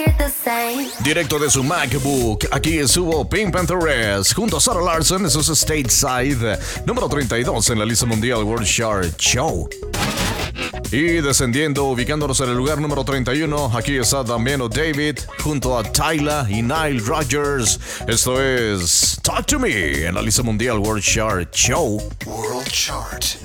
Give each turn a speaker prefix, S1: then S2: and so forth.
S1: Directo de su MacBook, aquí estuvo Pink Panthers junto a Sarah Larson, eso es Stateside, número 32 en la lista mundial World Chart Show. Y descendiendo, ubicándonos en el lugar número 31, aquí está Damiano David junto a Tyla y Nile Rodgers. Esto es Talk to Me en la lista mundial World Chart Show.
S2: World Chart.